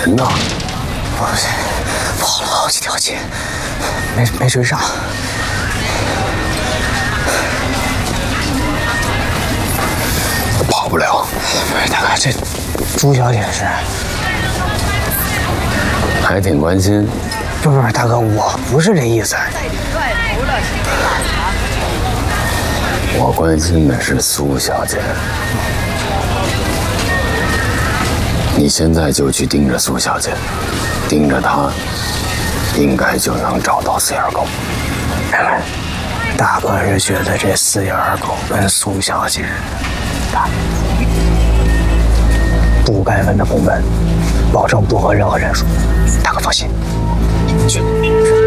人呢？ 我跑了好几条街，没追上。 跑不了。 不是大哥，这朱小姐是？ 还挺关心。 不是大哥，我不是这意思。 我关心的是苏小姐。你现在就去盯着苏小姐，盯着她，应该就能找到四眼狗。 大哥是觉得这四眼狗跟苏小姐，不该问的不问，保证不和任何人说。大哥放心，去。